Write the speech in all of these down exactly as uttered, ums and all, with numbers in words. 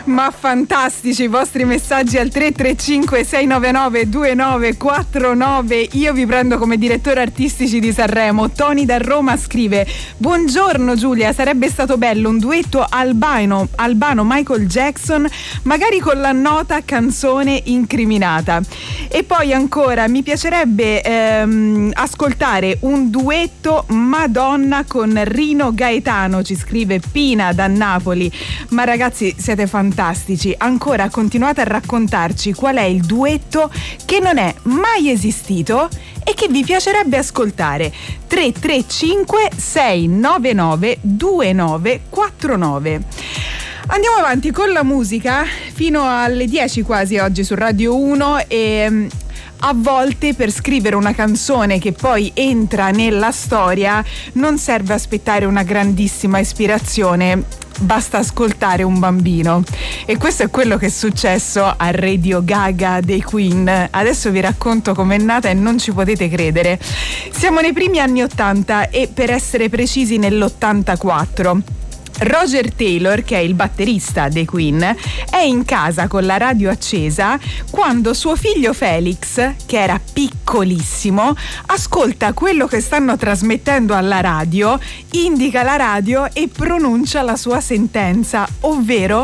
Ma fantastici i vostri messaggi al tre tre cinque sei nove nove due nove quattro nove. Io vi prendo come direttore artistici di Sanremo. Tony da Roma scrive: buongiorno Giulia, sarebbe stato bello un duetto albano, albano Michael Jackson, magari con la nota canzone incriminata. E poi ancora mi piacerebbe ehm, ascoltare un duetto Madonna con Rino Gaetano, ci scrive Pina da Napoli. Ma ragazzi, siete fantastici, ancora continuate a raccontarci qual è il duetto che non è mai esistito e che vi piacerebbe ascoltare. Tre tre cinque sei nove nove due nove quattro nove. Andiamo avanti con la musica fino alle dieci quasi oggi su Radio uno. E a volte per scrivere una canzone che poi entra nella storia non serve aspettare una grandissima ispirazione, basta ascoltare un bambino. E questo è quello che è successo a Radio Gaga dei Queen. Adesso vi racconto com'è nata e non ci potete credere. Siamo nei primi anni ottanta e per essere precisi nell'ottantaquattro. Roger Taylor, che è il batterista dei Queen, è in casa con la radio accesa quando suo figlio Felix, che era piccolissimo, ascolta quello che stanno trasmettendo alla radio, indica la radio e pronuncia la sua sentenza, ovvero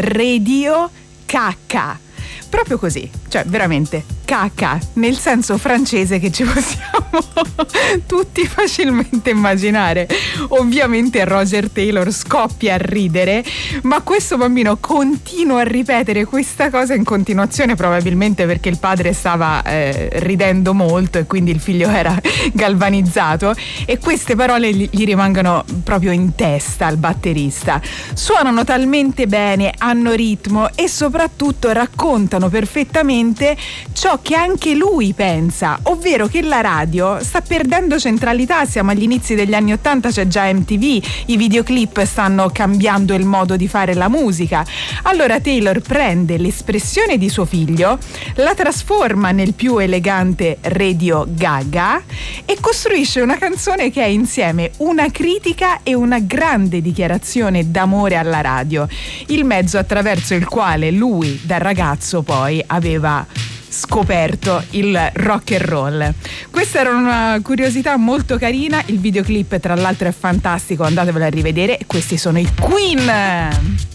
radio cacca. Proprio così, cioè veramente cacca, nel senso francese che ci possiamo tutti facilmente immaginare. Ovviamente Roger Taylor scoppia a ridere, ma questo bambino continua a ripetere questa cosa in continuazione, probabilmente perché il padre stava eh, ridendo molto e quindi il figlio era galvanizzato, e queste parole gli, gli rimangono proprio in testa al batterista. Suonano talmente bene, hanno ritmo e soprattutto raccontano perfettamente ciò che anche lui pensa, ovvero che la radio sta perdendo centralità. Siamo agli inizi degli anni ottanta, c'è già M T V, i videoclip stanno cambiando il modo di fare la musica. Allora Taylor prende l'espressione di suo figlio, la trasforma nel più elegante Radio Gaga e costruisce una canzone che è insieme una critica e una grande dichiarazione d'amore alla radio, il mezzo attraverso il quale lui da ragazzo poi aveva scoperto il rock and roll. Questa era una curiosità molto carina, il videoclip tra l'altro è fantastico, andatevelo a rivedere. Questi sono i Queen.